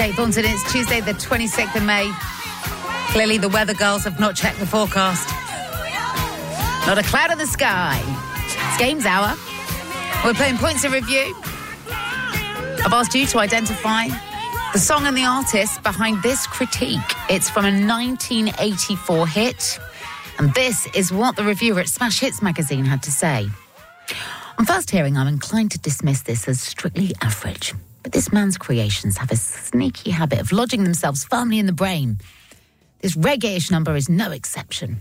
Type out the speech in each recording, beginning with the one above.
Kate Thornton. It's Tuesday, the 26th of May. Clearly, the weather girls have not checked the forecast. Not a cloud in the sky. It's Games Hour. We're playing Points of Review. I've asked you to identify the song and the artist behind this critique. It's from a 1984 hit. And this is what the reviewer at Smash Hits magazine had to say. On first hearing, I'm inclined to dismiss this as strictly average. But this man's creations have a sneaky habit of lodging themselves firmly in the brain. This reggae-ish number is no exception.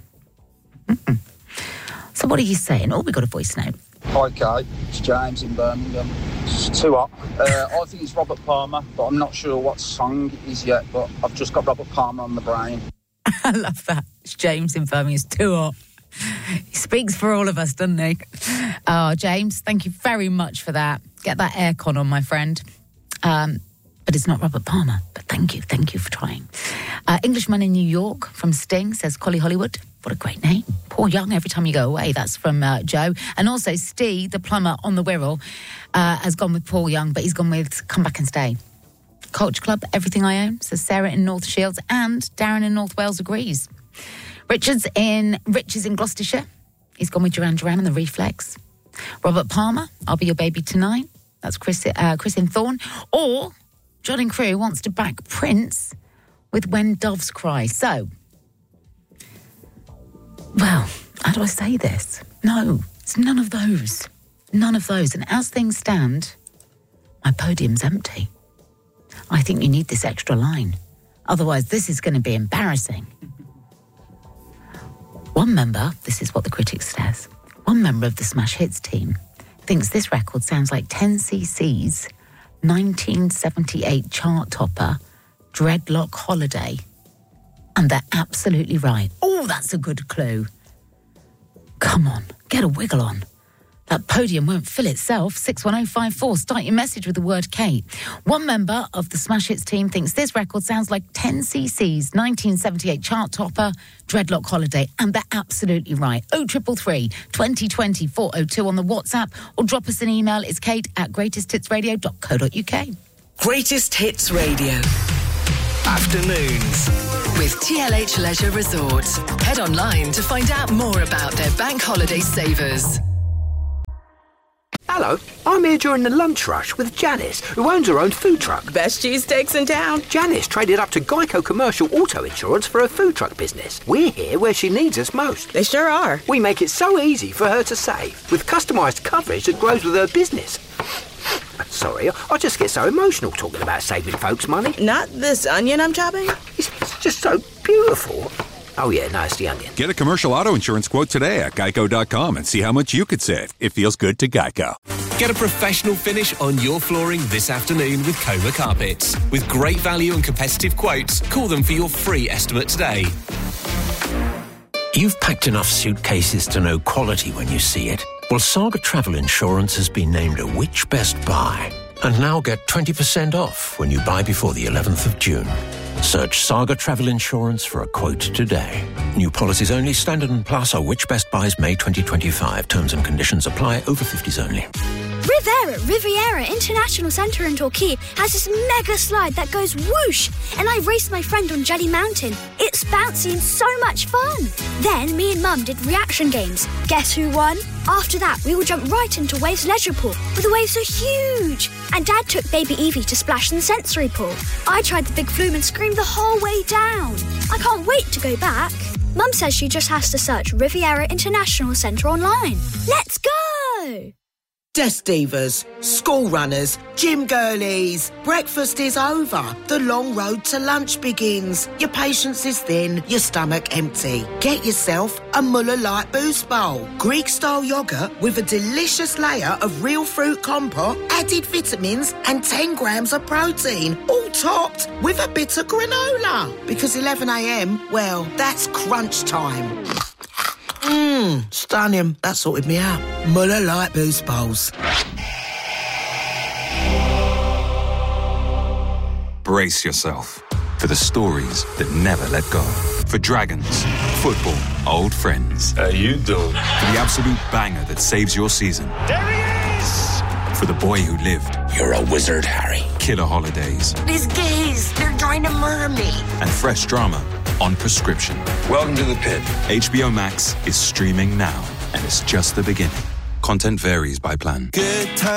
So what are you saying? Oh, we got a voice note. Hi, Kate. It's James in Birmingham. It's too hot. I think it's Robert Palmer, but I'm not sure what song it is yet, but I've just got Robert Palmer on the brain. I love that. It's James in Birmingham. It's too hot. He speaks for all of us, doesn't he? Oh, James, thank you very much for that. Get that aircon on, my friend. But it's not Robert Palmer. But thank you for trying. Englishman in New York from Sting says Collie Hollywood. What a great name. Paul Young, every time you go away. That's from Joe. And also Steve, the plumber on the Wirral, has gone with Paul Young, but he's gone with Come Back and Stay. Culture Club, Everything I Own, says Sarah in North Shields, and Darren in North Wales agrees. Rich is in Gloucestershire. He's gone with Duran Duran and the Reflex. Robert Palmer, I'll Be Your Baby Tonight. That's Chris in Thorne. Or John and Crew wants to back Prince with When Doves Cry. So, well, how do I say this? No, it's none of those. None of those. And as things stand, my podium's empty. I think you need this extra line. Otherwise, this is going to be embarrassing. One member, this is what the critic says, one member of the Smash Hits team thinks this record sounds like 10cc's 1978 chart topper, Dreadlock Holiday. And they're absolutely right. Oh, that's a good clue. Come on, get a wiggle on. That podium won't fill itself. 61054. Start your message with the word Kate. One member of the Smash Hits team thinks this record sounds like 10cc's 1978 chart topper, Dreadlock Holiday. And they're absolutely right. 0333 2020 402 on the WhatsApp, or drop us an email. It's kate@greatesthitsradio.co.uk. Greatest Hits Radio. Afternoons with TLH Leisure Resort. Head online to find out more about their bank holiday savers. Hello, I'm here during the lunch rush with Janice, who owns her own food truck. Best cheesesteaks in town. Janice traded up to Geico Commercial Auto Insurance for her food truck business. We're here where she needs us most. They sure are. We make it so easy for her to save, with customised coverage that grows with her business. Sorry, I just get so emotional talking about saving folks money. Not this onion I'm chopping? It's just so beautiful. Oh yeah, no, it's the onion. Get a commercial auto insurance quote today at geico.com and see how much you could save. It feels good to Geico. Get a professional finish on your flooring this afternoon with Coma Carpets. With great value and competitive quotes, call them for your free estimate today. You've packed enough suitcases to know quality when you see it. Well, Saga Travel Insurance has been named a Which Best Buy. And now get 20% off when you buy before the 11th of June. Search Saga Travel Insurance for a quote today. New policies only. Standard and Plus are Which Best Buys May 2025. Terms and conditions apply. Over 50s only. Rivera Riviera International Centre in Torquay has this mega slide that goes whoosh, and I raced my friend on Jelly Mountain. It's bouncy and so much fun. Then me and Mum did reaction games. Guess who won? After that, we all jumped right into Waves Leisure Pool, but the waves are huge. And Dad took baby Evie to splash in the sensory pool. I tried the big flume and screamed the whole way down. I can't wait to go back. Mum says she just has to search Riviera International Centre online. Let's go! Desk divas, school runners, gym girlies. Breakfast is over. The long road to lunch begins. Your patience is thin, your stomach empty. Get yourself a Muller Light Boost Bowl. Greek-style yoghurt with a delicious layer of real fruit compote, added vitamins and 10 grams of protein. All topped with a bit of granola. Because 11 a.m, well, that's crunch time. Stunning. That sorted me out. Muller Light Boost Bowls. Brace yourself for the stories that never let go. For dragons, football, old friends. How you doing? For the absolute banger that saves your season. There he is! For the boy who lived, You're a wizard, Harry. Killer holidays. These gays, they're trying to murder me. And fresh drama on prescription. Welcome to the pit. HBO Max is streaming now, and it's just the beginning. Content varies by plan. Good time.